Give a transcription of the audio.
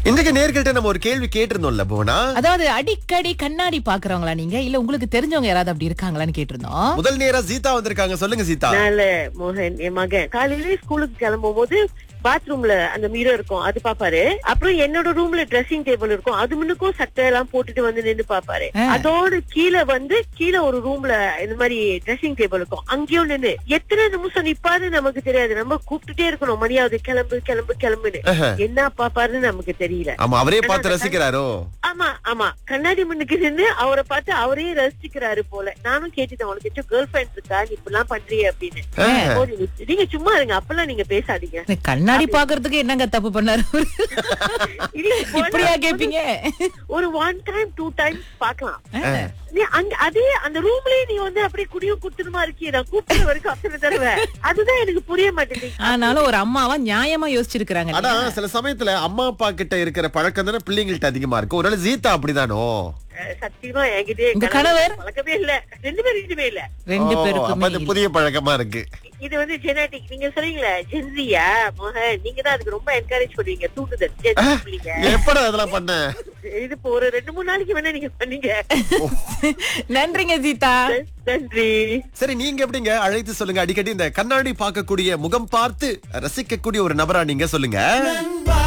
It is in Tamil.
இன்றைக்கு நேர்கள்ட்ட நம்ம ஒரு கேள்வி கேட்டிருந்தோம்ல புவனா. அதாவது அடிக்கடி கண்ணாடி பாக்குறவங்களா நீங்க, இல்ல உங்களுக்கு தெரிஞ்சவங்க யாராவது அப்படி இருக்காங்களான்னு கேட்டிருந்தோம். முதல் நேரா சீதா வந்திருக்காங்க. சொல்லுங்க சீதா. மோகன், என் மகன் காலையில ஸ்கூலுக்கு கிளம்பும் போது பாத்ரூம்ல அந்த மிரர் இருக்கும், அது பாப்பாரு. அப்புறம் என்னோட ரூம்ல ட்ரெஸ்ஸிங் டேபிள் இருக்கும், அது முன்னுக்கும் சட்டை எல்லாம் போட்டுட்டு வந்து நின்று பாப்பாரு. அதோட கீழே ஒரு ரூம்ல இந்த மாதிரி ட்ரெஸ்ஸிங் டேபிள் இருக்கும், அங்கேயும் நின்று எத்தனை நிமிஷம் நிப்பாரு நமக்கு தெரியாது. நம்ம கூப்பிட்டுட்டே இருக்கணும், மணியாவது கிளம்பு கிளம்பு கிளம்புன்னு. என்ன பாப்பாருன்னு நமக்கு தெரியல. ஆமா, அவரே பார்த்து ரசிக்கிறாரோ? ஆமா ஆமா, கண்ணாடி முன்னுக்கு நின்று அவரை பார்த்து அவரே ரசிக்கிறாரு போல. நானும் கேட்டுட்டேன், உனக்கு கேர்ள் ஃபிரெண்ட் இருக்கா, நீ இப்பெல்லாம் பண்றிய அப்படின்னு. நீங்க சும்மா இருங்க, அப்பெல்லாம் நீங்க பேசாதீங்க. கண்ணாடி பாக்குறதுக்கு என்னங்க தப்பு பண்ணாரு? இப்படியா கேப்பீங்க? ஒரு 1 time 2 times பாக்கலாம். அதே அந்த ரூம்லயே நீ வந்து அப்படியே குடியும் குடுத்துருமா இருக்கீங்க. நான் கூப்பிடுற வரைக்கும் அத்தனை தடவை. அதுதான் எனக்கு புரிய மாட்டேங்குது. ஆனாலும் ஒரு அம்மாவா நியாயமா யோசிச்சிருக்காங்க. ஆனா சில சமயத்துல அம்மா அப்பா கிட்ட இருக்கிற பழக்கம் தானே பிள்ளைங்கள்ட்ட அதிகமா இருக்கு. ஒருவேளை சீதா அப்படிதானோ? சத்தியமா என்கிட்ட கணவர் பழக்கமே இல்ல. ரெண்டு இல்ல. ரெண்டு பேருக்கும் புதிய பழக்கமா இருக்கு. இது வந்து ஜெனடிக். நீங்க சொல்றீங்களா ஜென்சியா மோகன், நீங்க தான் அதுக்கு ரொம்ப என்கரேஜ் பண்ணுவீங்க, தூண்டுதல். எப்படா அதெல்லாம் பண்ண? இது இப்போ ஒரு 2-3 நாளைக்கு வேணா நீங்க பண்ணீங்க. நன்றிங்க சீதா. நன்றி. சரி, நீங்க எப்படிங்க? அழைத்து சொல்லுங்க. அடிக்கடி இந்த கண்ணாடி பார்க்கக்கூடிய, முகம் பார்த்து ரசிக்கக்கூடிய ஒரு நபரா நீங்க சொல்லுங்க.